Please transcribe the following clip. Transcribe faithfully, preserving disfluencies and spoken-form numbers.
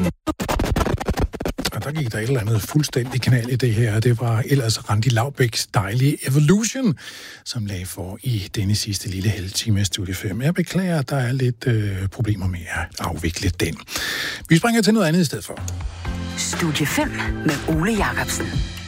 Og der gik der et eller andet fuldstændig knald i det her. Det var ellers Randi Laubæks dejlige Evolution, som lagde for i denne sidste lille halve time af Studie fem. Jeg beklager, at der er lidt øh, problemer med at afvikle den. Vi springer til noget andet i stedet for. Studie fem med Ole Jacobsen.